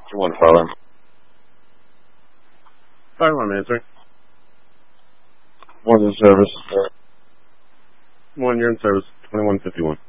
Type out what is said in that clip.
One Father. Fire alarm answering. One's in service. 1, you're in service. 2151.